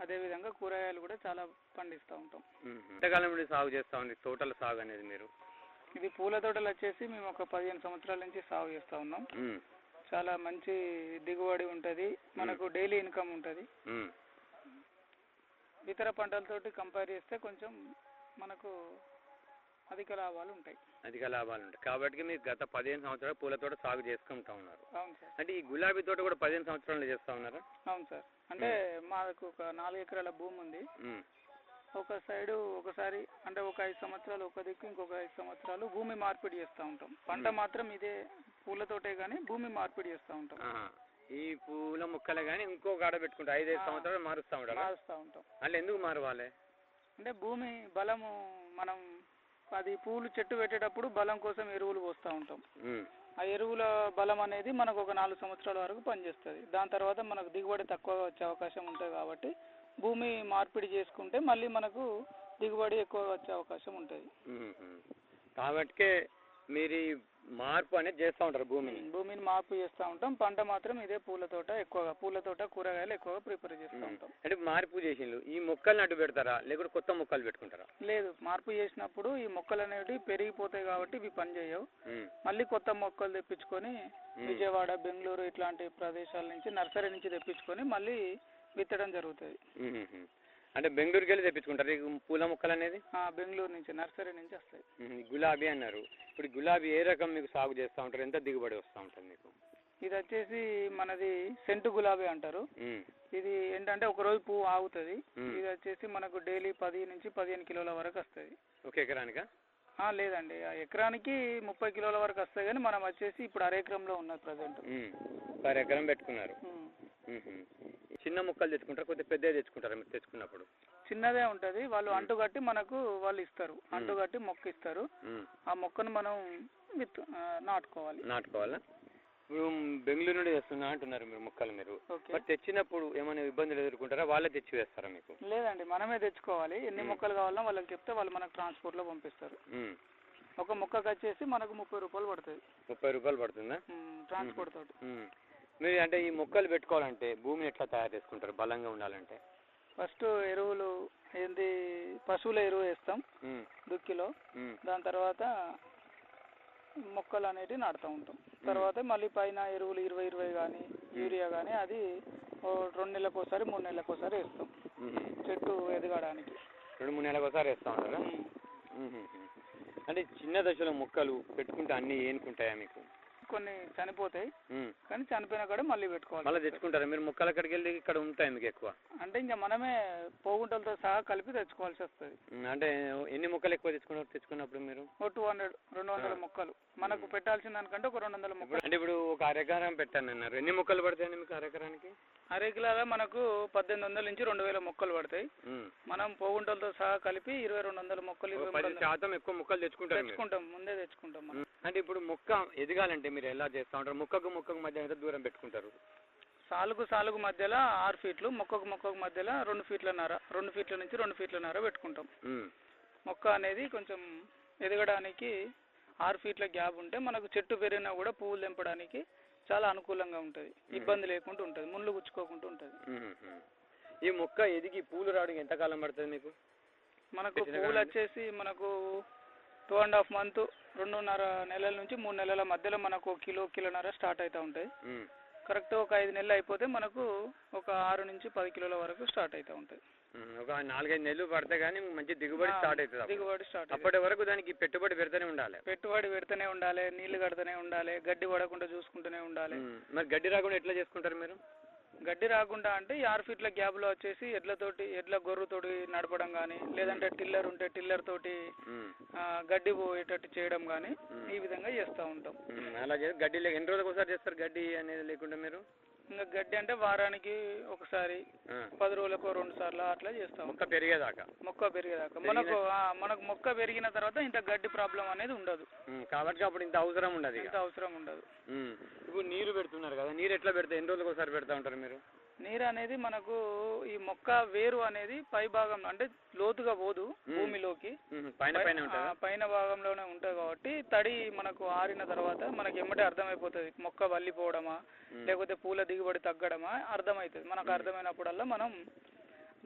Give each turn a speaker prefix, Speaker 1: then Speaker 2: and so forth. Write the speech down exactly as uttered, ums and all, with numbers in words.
Speaker 1: అదేవిధంగా కూరగాయలు కూడా చాలా పండిస్తూ ఉంటాం.
Speaker 2: ఎంతకాలం నుండి సాగు చేస్తూ ఉంది తోటల సాగు అనేది మీరు?
Speaker 1: ఇది పూల తోటలు వచ్చేసి మేము ఒక పదిహేను సంవత్సరాల నుంచి సాగు చేస్తూ ఉన్నాం. చాలా మంచి దిగుబడి ఉంటుంది, మనకు డైలీ ఇన్కమ్ ఉంటుంది. ఇతర పంటలతోటి కంపేర్ చేస్తే కొంచెం మనకు అధిక లాభాలు ఉంటాయి.
Speaker 2: అధిక లాభాలు ఉంటాయి కాబట్టి మీరు గత పదిహేను సంవత్సరాలు పూల తోట సాగు చేసుకుంటా ఉన్నారు.
Speaker 1: అవును సార్.
Speaker 2: అంటే ఈ గులాబీ తోట కూడా పదిహేను సంవత్సరాలు చేస్తా ఉన్నారా?
Speaker 1: అవును సార్. అంటే మాకు ఒక నాలుగు ఎకరాల భూమి ఉంది. ఒక సైడు ఒకసారి అంటే ఒక ఐదు సంవత్సరాలు ఒక దిక్కు, ఇంకొక ఐదు సంవత్సరాలు భూమి మార్పిడి చేస్తూ ఉంటాం. పంట మాత్రం ఇదే పూలతోటే కానీ భూమి మార్పిడి చేస్తూ ఉంటాం.
Speaker 2: ఈ పూల మొక్కలే కానీ ఇంకొక ఆడ పెట్టుకుంటాం, ఐదైదు సంవత్సరాలు మారుస్తూ ఉంటాం
Speaker 1: మారుస్తూ ఉంటాం.
Speaker 2: అంటే ఎందుకు మారవాలి
Speaker 1: అంటే భూమి బలము, మనం అది పూలు చెట్టు పెట్టేటప్పుడు బలం కోసం ఎరువులు పోస్తూ ఉంటాం. ఆ ఎరువుల బలం అనేది మనకు ఒక నాలుగు సంవత్సరాల వరకు పనిచేస్తుంది. దాని తర్వాత మనకు దిగుబడి తక్కువ వచ్చే అవకాశం ఉంటుంది కాబట్టి భూమి మార్పిడి చేసుకుంటే మళ్ళీ మనకు దిగుబడి ఎక్కువ వచ్చే అవకాశం ఉంటుంది.
Speaker 2: కాబట్టి మీరు మార్పు అనేది చేస్తూ ఉంటారు భూమిని
Speaker 1: భూమిని మార్పు చేస్తూ ఉంటాం. పంట మాత్రం ఇదే పూల తోట ఎక్కువగా, పూల తోట కూరగాయలు ఎక్కువగా ప్రిపేర్ చేస్తూ ఉంటాం.
Speaker 2: అంటే మార్పు చేసిండ్రు ఈ మొక్కలు నటు పెడతారా లేకుంటే కొత్త మొక్కలు పెట్టుకుంటారా?
Speaker 1: లేదు, మార్పు చేసినప్పుడు ఈ మొక్కలు అనేవి పెరిగిపోతాయి కాబట్టి ఇవి పనిచేయవు. మళ్ళీ కొత్త మొక్కలు తెప్పించుకొని విజయవాడ, బెంగళూరు ఇట్లాంటి ప్రదేశాల నుంచి నర్సరీ నుంచి తెప్పించుకొని మళ్ళీ విత్తడం జరుగుతుంది.
Speaker 2: అంటే బెంగళూరుకి వెళ్ళి తెప్పించుకుంటారు ఈ పూల మొక్కలు అనేది?
Speaker 1: బెంగళూరు నుంచి నర్సరీ నుంచి వస్తాయి.
Speaker 2: గులాబీ అన్నారు, ఇప్పుడు గులాబీ ఏ రకం మీకు సాగు చేస్తూ ఉంటారు, ఎంత దిగుబడి వస్తూ ఉంటుంది మీకు?
Speaker 1: ఇది వచ్చేసి మనది సెంటు గులాబీ అంటారు. ఇది ఏంటంటే ఒక రోజు పువ్వు ఆగుతుంది. ఇది వచ్చేసి మనకు డైలీ పది నుంచి పదిహేను కిలోల వరకు వస్తుంది.
Speaker 2: ఒక ఎకరానికా?
Speaker 1: లేదండి, ఎకరానికి ముప్పై కిలోల వరకు వస్తాయి. కానీ మనం వచ్చేసి ఇప్పుడు అర ఎకరంలో ఉన్నది ప్రజెంట్.
Speaker 2: అర ఎకరం పెట్టుకున్నారు. చిన్న మొక్కలు తెచ్చుకుంటారు, కొద్దిగా పెద్దవి తెచ్చుకుంటారు మీరు తెచ్చుకున్నప్పుడు?
Speaker 1: చిన్నదే ఉంటుంది. వాళ్ళు అంటుగట్టి మనకు వాళ్ళు ఇస్తారు, అంటుగట్టి మొక్క ఇస్తారు. ఆ మొక్కను మనం విత్ నాటుకోవాలి.
Speaker 2: నాటుకోవాలా? ఇప్పుడు బెంగళూరు నుండి తెస్తున్నా అంటున్నారు మీరు మొక్కలు, మీరు తెచ్చినప్పుడు ఏమైనా ఇబ్బందులు ఎదుర్కొంటారా, వాళ్ళే తెచ్చి వేస్తారా మీకు?
Speaker 1: లేదండి, మనమే తెచ్చుకోవాలి. ఎన్ని మొక్కలు కావాలన్నా వాళ్ళకి చెప్తే వాళ్ళు మనకు ట్రాన్స్పోర్ట్ లో పంపిస్తారు. ఒక మొక్కకు వచ్చేసి మనకు ముప్పై రూపాయలు పడుతుంది.
Speaker 2: ముప్పై రూపాయలు పడుతుందా
Speaker 1: ట్రాన్స్పోర్ట్ తోటి?
Speaker 2: మీరు అంటే ఈ మొక్కలు పెట్టుకోవాలంటే భూమిని ఎట్లా తయారు చేసుకుంటారు బలంగా ఉండాలంటే?
Speaker 1: ఫస్ట్ ఎరువులు ఏంది, పశువుల ఎరువు వేస్తాం దుక్కిలో. దాని తర్వాత మొక్కలు అనేటివి నాటుతూ ఉంటాం. తర్వాత మళ్ళీ పైన ఎరువులు ఇరవై ఇరవై కానీ యూరియా కానీ అది రెండు నెలలకు ఒకసారి మూడు నెలలకు ఒకసారి వేస్తాం చెట్టు ఎదగడానికి.
Speaker 2: రెండు మూడు నెలలకు ఒకసారి వేస్తూ ఉంటారా? అంటే చిన్న దశలో మొక్కలు పెట్టుకుంటే అన్నీ ఏనుకుంటాయా మీకు?
Speaker 1: కొన్ని చనిపోతాయి, కానీ చనిపోయినా కూడా మళ్ళీ పెట్టుకోవాలి.
Speaker 2: మళ్ళీ తెచ్చుకుంటారా మీరు మొక్కలు? అక్కడికి వెళ్ళి ఇక్కడ ఉంటాయి మీకు ఎక్కువ?
Speaker 1: అంటే ఇంకా మనమే పోగుంటలతో సహా కలిపి తెచ్చుకోవాల్సి వస్తుంది.
Speaker 2: అంటే ఎన్ని మొక్కలు ఎక్కువ తెచ్చుకున్నారు తెచ్చుకున్నప్పుడు మీరు?
Speaker 1: ఒక టూ హండ్రెడ్ రెండు వందల మొక్కలు మనకు పెట్టాల్సిన దానికంటే ఒక రెండు వందల మొక్కలు.
Speaker 2: అంటే ఇప్పుడు ఒక అరెకరం పెట్టాను అన్నారు, ఎన్ని మొక్కలు పడతాయండి మీకు అరెకరానికి?
Speaker 1: అరెకరాల మనకు పద్దెనిమిది వందల నుంచి రెండు వేల మొక్కలు పడతాయి. మనం పోగుంటలతో సహా కలిపి ఇరవై రెండు వందల మొక్కలు
Speaker 2: పది శాతం ఎక్కువ మొక్కలు తెచ్చుకుంటాం
Speaker 1: తెచ్చుకుంటాం ముందే తెచ్చుకుంటాం మనం.
Speaker 2: అంటే ఇప్పుడు మొక్క ఎదగాలంటే మీరు ఎలా చేస్తూ ఉంటారు? మొక్కకు మొక్కకు మధ్య ఎంత దూరం పెట్టుకుంటారు?
Speaker 1: సాలుగు సాలుగు మధ్యలో ఆరు ఫీట్లు, మొక్కకు మొక్కకు మధ్యలో రెండు ఫీట్లన్నర రెండు ఫీట్ల నుంచి రెండు ఫీట్లన్నర పెట్టుకుంటాం. మొక్క అనేది కొంచెం ఎదగడానికి ఆరు ఫీట్ల గ్యాప్ ఉంటే మనకు చెట్టు పెరిగినా కూడా పువ్వులు తెంపడానికి చాలా అనుకూలంగా ఉంటుంది, ఇబ్బంది లేకుండా ఉంటుంది, ముళ్ళు గుచ్చుకోకుండా ఉంటుంది.
Speaker 2: ఈ మొక్క ఎదిగి పూలు రావడానికి ఎంతకాలం పడుతుంది మీకు?
Speaker 1: మనకు పూలు వచ్చేసి మనకు టూ అండ్ హాఫ్ మంత్ రెండున్నర నెలల నుంచి మూడు నెలల మధ్యలో మనకు కిలో కిలోన్నర స్టార్ట్ అవుతూ ఉంటాయి. కరెక్ట్ ఒక ఐదు నెలలు అయిపోతే మనకు ఒక ఆరు నుంచి పది కిలోల వరకు స్టార్ట్ అవుతూ ఉంటుంది.
Speaker 2: ఒక నాలుగైదు నెలలు పడితే కానీ మంచి దిగుబడి స్టార్ట్ అవుతుంది.
Speaker 1: దిగుబడి స్టార్ట్
Speaker 2: అప్పటి వరకు దానికి పెట్టుబడి పెడతానే ఉండాలి.
Speaker 1: పెట్టుబడి పెడతానే ఉండాలి, నీళ్లు కడుతూనే ఉండాలి, గడ్డి పడకుండా చూసుకుంటూనే ఉండాలి.
Speaker 2: మరి గడ్డి రాకుండా ఎట్లా చేసుకుంటారు మీరు?
Speaker 1: గడ్డి రాకుండా అంటే ఆరు ఫీట్ల గ్యాప్ లో వచ్చేసి ఎడ్లతోటి ఎడ్ల గొర్రుతోటి నడపడం కానీ, లేదంటే టిల్లర్ ఉంటే టిల్లర్ తోటి గడ్డి పోయేటట్టు చేయడం కానీ ఈ విధంగా చేస్తూ ఉంటాం.
Speaker 2: అలా గడ్డి ఎన్ని రోజులకు ఒకసారి చేస్తారు గడ్డి అనేది లేకుండా మీరు?
Speaker 1: ఇంకా గడ్డి అంటే వారానికి ఒకసారి, పది రోజులకు రెండు సార్లు అట్లా చేస్తాం.
Speaker 2: మొక్క పెరిగేదాకా
Speaker 1: మొక్క పెరిగేదాకా మనకు మనకు మొక్క పెరిగిన తర్వాత ఇంత గడ్డి ప్రాబ్లం అనేది ఉండదు
Speaker 2: కాబట్టి అప్పుడు ఇంత అవసరం ఉండదు.
Speaker 1: ఇంత అవసరం ఉండదు.
Speaker 2: ఇప్పుడు నీరు పెడుతున్నారు కదా, నీరు ఎట్లా పెడతా ఎన్ని రోజులకు ఒకసారి పెడతా ఉంటారు మీరు?
Speaker 1: నీరు అనేది మనకు ఈ మొక్క వేరు అనేది పై భాగం అంటే లోతుగా పోదు భూమిలోకి,
Speaker 2: పైన
Speaker 1: పైన భాగంలోనే ఉంటుంది కాబట్టి తడి మనకు ఆరిన తర్వాత మనకి ఎమ్మటే అర్థమైపోతుంది మొక్క వల్లిపోవడమా లేకపోతే పూల దిగుబడి తగ్గడమా అర్థమవుతుంది. మనకు అర్థమైనప్పుడల్లా మనం